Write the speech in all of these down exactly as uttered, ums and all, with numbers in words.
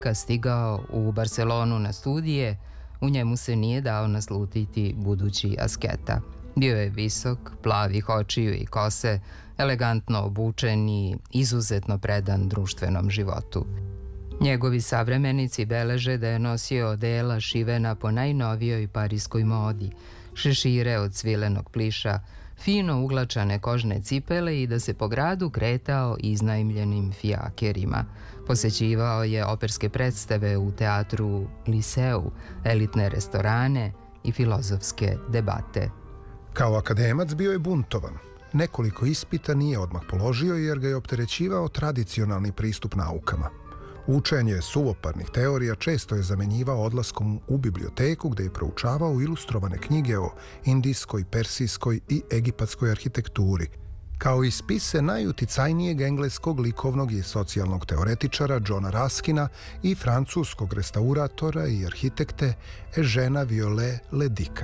Kad stigao u Barcelonu na studije, u njemu se nije dao naslutiti budući asketa. Bio je visok, plavih očiju i kose, elegantno obučen i izuzetno predan društvenom životu. Njegovi savremenici beleže da je nosio odela šivena po najnovijoj parijskoj modi, šešire od cvilenog pliša, fino uglačane kožne cipele i da se po gradu kretao iznajmljenim fijakerima. Posećivao je operske predstave u teatru Liseu, elitne restorane i filozofske debate. Kao akademac bio je buntovan. Nekoliko ispita nije odmah položio jer ga je opterećivao tradicionalni pristup naukama. Učenje suvoparnih teorija često je zamenjivao odlaskom u biblioteku gde je proučavao ilustrovane knjige o indijskoj, persijskoj i egipatskoj arhitekturi, kao i spise najuticajnijeg engleskog likovnog i socijalnog teoretičara Johna Ruskina i francuskog restauratora i arhitekte Eugèna Viollet-le-Duca.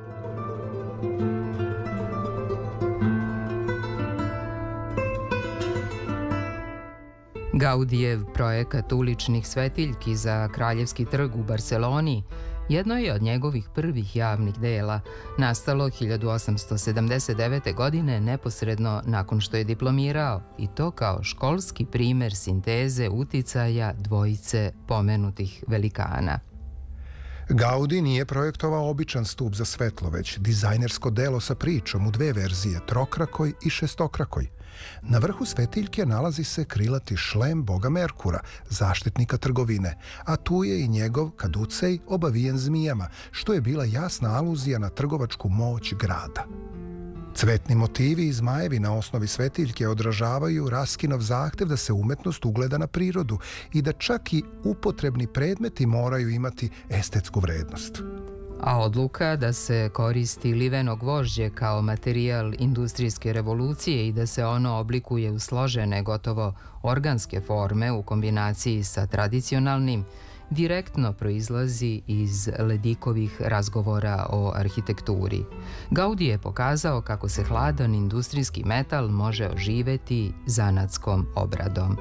Gaudijev projekat uličnih svetiljki za Kraljevski trg u Barseloni jedno je od njegovih prvih javnih dela, nastalo hiljadu osamsto sedamdeset devete. godine neposredno nakon što je diplomirao, i to kao školski primer sinteze uticaja dvojice pomenutih velikana. Gaudi nije projektovao običan stup za svetlo, već dizajnersko delo sa pričom u dve verzije, trokrakoj i šestokrakoj. Na vrhu svetiljke nalazi se krilati šlem boga Merkura, zaštitnika trgovine, a tu je i njegov kaducej obavijen zmijama, što je bila jasna aluzija na trgovačku moć grada. Cvetni motivi i zmajevi na osnovi svetiljke odražavaju Ruskinov zahtev da se umetnost ugleda na prirodu i da čak i upotrebni predmeti moraju imati estetsku vrednost. A odluka da se koristi liveno gvožđe kao materijal industrijske revolucije i da se ono oblikuje u složene, gotovo organske forme u kombinaciji sa tradicionalnim, direktno proizlazi iz Ledikovih razgovora o arhitekturi. Gaudi je pokazao kako se hladan industrijski metal može oživeti zanatskom obradom.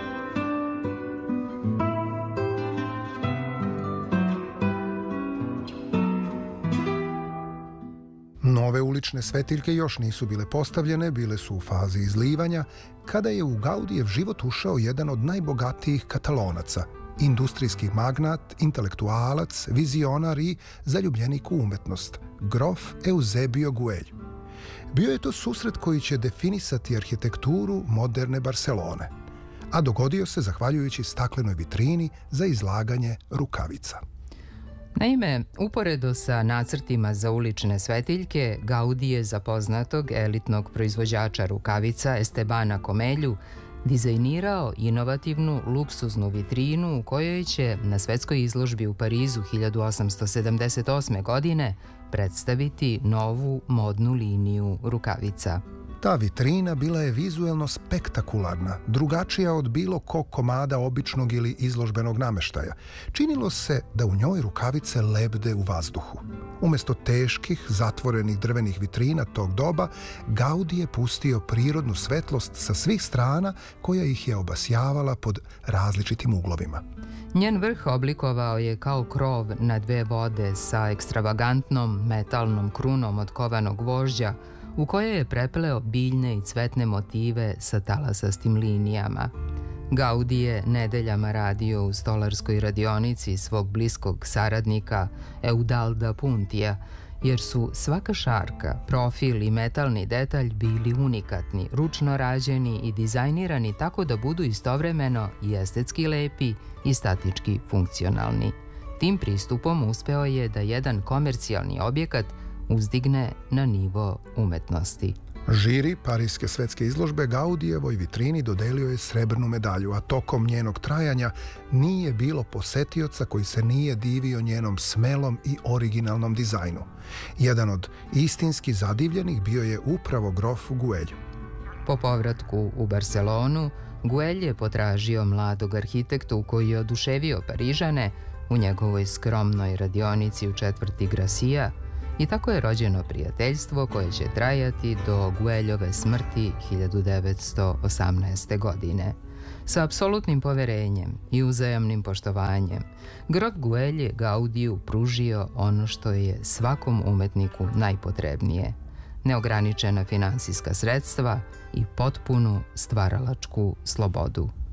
Nove ulične svetiljke još nisu bile postavljene, bile su u fazi izlivanja, kada je u Gaudijev život ušao jedan od najbogatijih Katalonaca, industrijski magnat, intelektualac, vizionar i zaljubljenik u umetnost, grof Eusebio Güell. Bio je to susret koji će definisati arhitekturu moderne Barselone, a dogodio se zahvaljujući staklenoj vitrini za izlaganje rukavica. Naime, uporedo sa nacrtima za ulične svetiljke, Gaudi je za poznatog elitnog proizvođača rukavica Estebana Comelju dizajnirao inovativnu luksuznu vitrinu u kojoj će na svetskoj izložbi u Parizu hiljadu osamsto sedamdeset osme. godine predstaviti novu modnu liniju rukavica. Ta vitrina bila je vizuelno spektakularna, drugačija od bilo kog komada običnog ili izložbenog nameštaja. Činilo se da u njoj rukavice lebde u vazduhu. Umesto teških, zatvorenih drvenih vitrina tog doba, Gaudi je pustio prirodnu svetlost sa svih strana koja ih je obasjavala pod različitim uglovima. Njen vrh oblikovao je kao krov na dve vode sa ekstravagantnom metalnom krunom od kovanog gvožđa, u kojoj je prepleo biljne i cvetne motive sa talasastim linijama. Gaudi je nedeljama radio u stolarskoj radionici svog bliskog saradnika Eudalda Puntija, jer su svaka šarka, profil i metalni detalj bili unikatni, ručno rađeni i dizajnirani tako da budu istovremeno i estetski lepi i statički funkcionalni. Tim pristupom uspeo je da jedan komercijalni objekat uzdigne na nivo umetnosti. Žiri Parijske svetske izložbe Gaudijevoj vitrini dodelio je srebrnu medalju, a tokom njenog trajanja nije bilo posetioca koji se nije divio njenom smelom i originalnom dizajnu. Jedan od istinski zadivljenih bio je upravo grof Güell. Po povratku u Barcelonu, Güell je potražio mladog arhitektu koji je oduševio Parižane u njegovoj skromnoj radionici u četvrti Gracia, i tako je rođeno prijateljstvo koje će trajati do Güellove smrti hiljadu devetsto osamnaeste. godine. Sa apsolutnim poverenjem i uzajamnim poštovanjem, grof Güell je Gaudiju pružio ono što je svakom umetniku najpotrebnije: neograničena finansijska sredstva i potpunu stvaralačku slobodu.